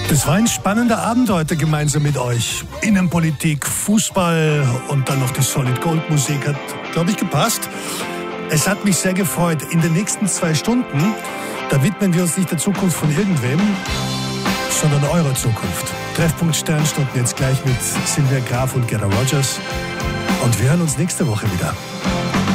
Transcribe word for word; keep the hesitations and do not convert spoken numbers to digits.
Das war ein spannender Abend heute gemeinsam mit euch. Innenpolitik, Fußball und dann noch die Solid Gold Musik hat, glaube ich, gepasst. Es hat mich sehr gefreut. In den nächsten zwei Stunden, da widmen wir uns nicht der Zukunft von irgendwem, sondern eurer Zukunft. Treffpunkt Sternstunden jetzt gleich mit Sylvia Graf und Gerda Rogers. Und wir hören uns nächste Woche wieder.